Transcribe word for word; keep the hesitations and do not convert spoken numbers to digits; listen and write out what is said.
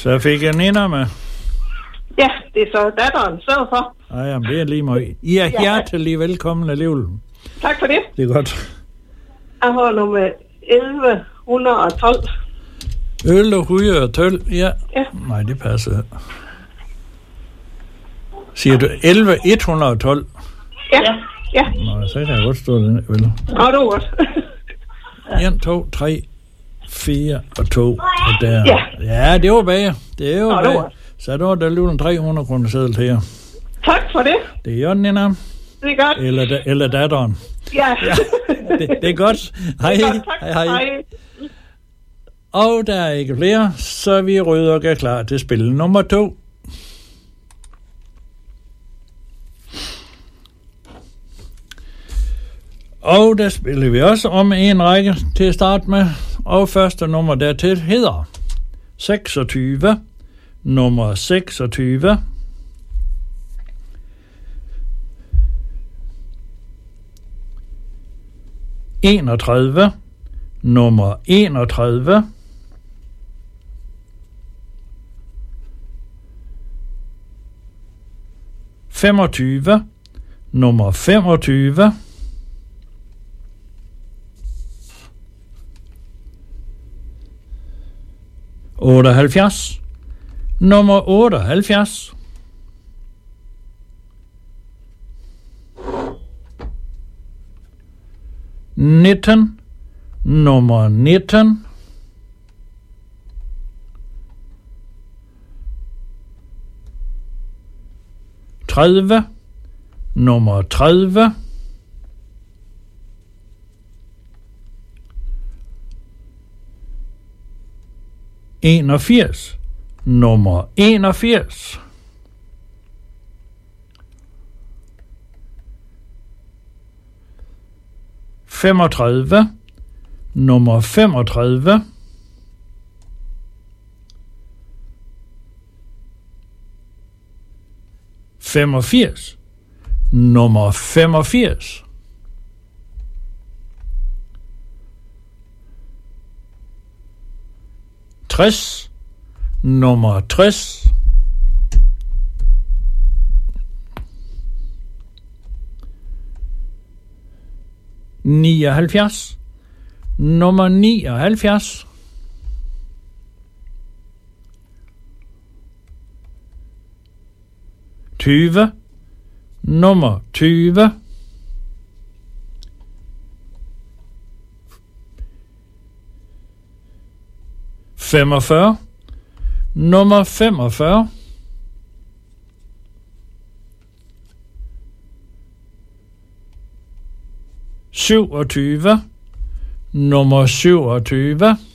Så fik jeg Nina med. Ja, det er så datteren. Sørg for. Ej, jamen, det er lige meget. I er Ja. hjertelig velkommen alligevel. Tak for det. Det er godt. Jeg har nummer elleve tolv. Øl og ryge og tøl, ja. Ja. Nej, det passer ikke. Siger du elleve et hundrede og tolv? Ja. Ja. Nå, så kan jeg godt stå den, vel? Nå, det var godt. et, to, tre, fire og to. Og der. Ja. Ja, det var bag. Det er jo Nå, det bag. var. Så der var der lige en tre hundrede kroner seddel til jer. Tak for det. Det er Jørgen, Nina. Det er godt. Eller, da, eller datteren. Ja. Ja, det, det er godt. Hej, Det er godt, tak. hej, hej. Hej. Og der er ikke flere, så vi rydder og er klar til spil nummer to. Og der spiller vi også om en række til at starte med. Og første nummer dertil hedder seksogtyve. Nummer seksogtyve. enogtredive. Nummer enogtredive. femogtyve. Nummer femogtyve. otteoghalvfjerds. Nummer otteoghalvfjerds. nitten. Nummer nitten. tredive. Nummer tredive. enogfirs. Nummer enogfirs. femogtredive. Nummer femogtredive. femogfirs. Nummer femogfirs. tres. Nummer tres. nioghalvfjerds. Nummer nioghalvfjerds. tyve. Nummer tyve. femogfyrre. Nummer femogfyrre. syvogtyve. Nummer syvogtyve.